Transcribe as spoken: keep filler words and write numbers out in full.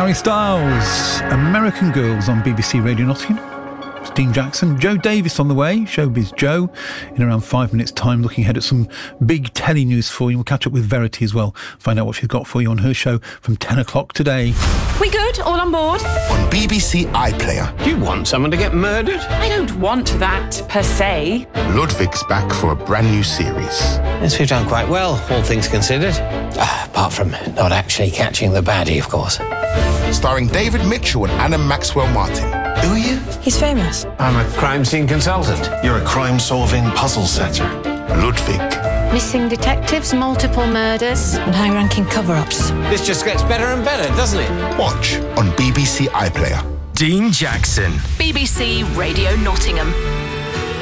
Harry Styles, American Girls on B B C Radio Nottingham. It's Dean Jackson. Joe Davis on the way, Showbiz Joe, in around five minutes' time, looking ahead at some big telly news for you. We'll catch up with Verity as well, find out what she's got for you on her show from ten o'clock today. We good? All on board? On B B C iPlayer. Do you want someone to get murdered? I don't want that, per se. Ludwig's back for a brand new series. Yes, we've done quite well, all things considered. Uh, apart from not actually catching the baddie, of course. Starring David Mitchell and Anna Maxwell Martin. Who are you? He's famous. I'm a crime scene consultant. You're a crime-solving puzzle setter. Ludwig. Missing detectives, multiple murders, and high-ranking cover-ups. This just gets better and better, doesn't it? Watch on B B C iPlayer. Dean Jackson. B B C Radio Nottingham.